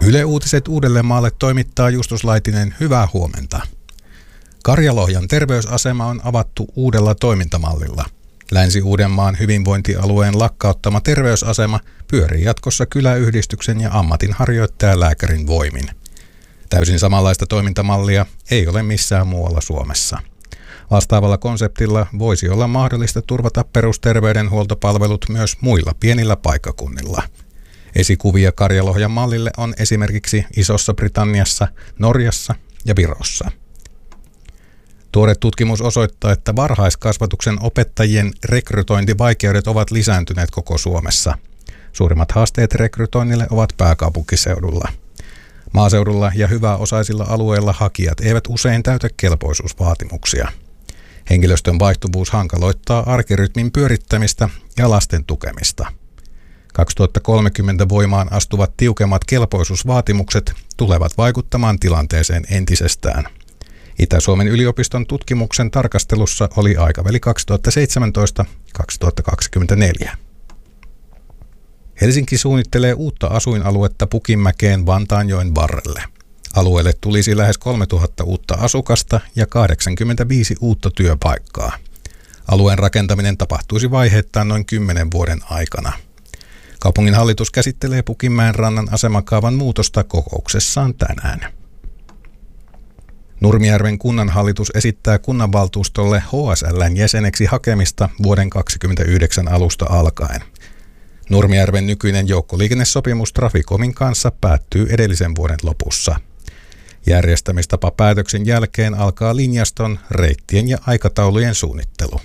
Yle Uutiset Uudellemaalle toimittaa Justus Laitinen. Hyvää huomenta. Karjalohjan terveysasema on avattu uudella toimintamallilla. Länsi-Uudenmaan hyvinvointialueen lakkauttama terveysasema pyörii jatkossa kyläyhdistyksen ja ammatinharjoittajalääkärin voimin. Täysin samanlaista toimintamallia ei ole missään muualla Suomessa. Vastaavalla konseptilla voisi olla mahdollista turvata perusterveydenhuoltopalvelut myös muilla pienillä paikkakunnilla. Esikuvia Karjalohjan mallille on esimerkiksi Isossa Britanniassa, Norjassa ja Virossa. Tuore tutkimus osoittaa, että varhaiskasvatuksen opettajien rekrytointivaikeudet ovat lisääntyneet koko Suomessa. Suurimmat haasteet rekrytoinnille ovat pääkaupunkiseudulla. Maaseudulla ja hyväosaisilla alueilla hakijat eivät usein täytä kelpoisuusvaatimuksia. Henkilöstön vaihtuvuus hankaloittaa arkirytmin pyörittämistä ja lasten tukemista. 2030 voimaan astuvat tiukemmat kelpoisuusvaatimukset tulevat vaikuttamaan tilanteeseen entisestään. Itä-Suomen yliopiston tutkimuksen tarkastelussa oli aikaväli 2017-2024. Helsinki suunnittelee uutta asuinaluetta Pukinmäkeen Vantaanjoen varrelle. Alueelle tulisi lähes 3000 uutta asukasta ja 85 uutta työpaikkaa. Alueen rakentaminen tapahtuisi vaiheittain noin 10 vuoden aikana. Kaupungin hallitus käsittelee Pukinmäen rannan asemakaavan muutosta kokouksessaan tänään. Nurmijärven kunnanhallitus esittää kunnanvaltuustolle HSL:n jäseneksi hakemista vuoden 2029 alusta alkaen. Nurmijärven nykyinen joukkoliikennesopimus Traficomin kanssa päättyy edellisen vuoden lopussa. Järjestämistapapäätöksen jälkeen alkaa linjaston, reittien ja aikataulujen suunnittelu.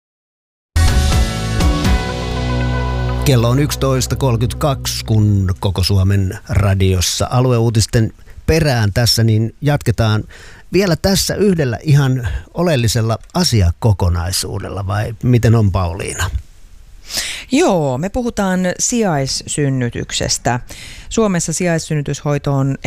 Kello on 11.32, kun Koko Suomen radiossa alueuutisten perään tässä, niin jatketaan vielä tässä yhdellä ihan oleellisella asiakokonaisuudella, vai miten on, Pauliina? Joo, me puhutaan sijaissynnytyksestä. Suomessa sijaissynnytyshoito on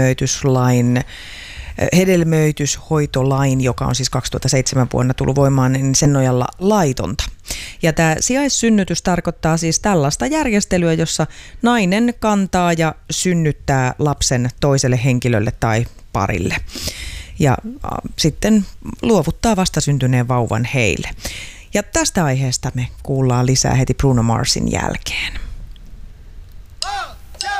hedelmöityshoitolain, joka on siis 2007 vuonna tullut voimaan, niin sen nojalla laitonta. Ja tämä sijaissynnytys tarkoittaa siis tällaista järjestelyä, jossa nainen kantaa ja synnyttää lapsen toiselle henkilölle tai parille. Ja sitten luovuttaa vastasyntyneen vauvan heille. Ja tästä aiheesta me kuullaan lisää heti Bruno Marsin jälkeen.